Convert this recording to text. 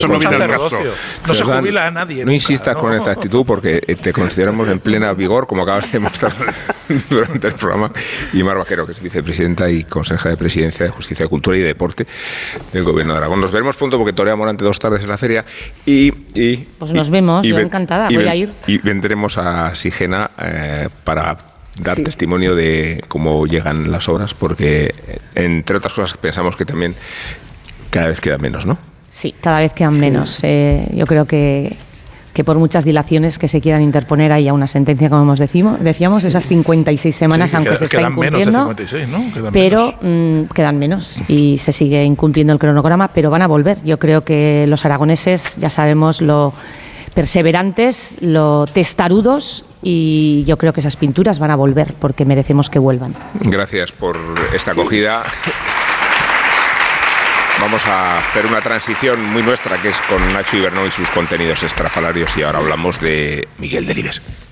Eso no viene al caso. No se jubila a nadie. No insistas con esta actitud porque te consideramos en plena vigor, como acabas de demostrar durante el programa. Y Mar Vaquero, que es vicepresidenta y consejera de Presidencia de Justicia, Cultura y Deporte del Gobierno de Aragón. Nos veremos pronto porque Torea Morante 2 tardes en la feria. Pues nos vemos, yo encantada, voy a ir. Y vendremos a Sigena para dar testimonio de cómo llegan las obras, porque entre otras cosas pensamos que también cada vez queda menos, ¿no? Sí, cada vez quedan menos. Yo creo que por muchas dilaciones que se quieran interponer haya una sentencia, como decíamos, esas 56 semanas, aunque se está incumpliendo, menos de 56, ¿no? Pero quedan menos y se sigue incumpliendo el cronograma, pero van a volver. Yo creo que los aragoneses ya sabemos lo perseverantes, lo testarudos, y yo creo que esas pinturas van a volver porque merecemos que vuelvan. Gracias por esta acogida. Vamos a hacer una transición muy nuestra, que es con Nacho Ibernón y sus contenidos estrafalarios, y ahora hablamos de Miguel Delibes.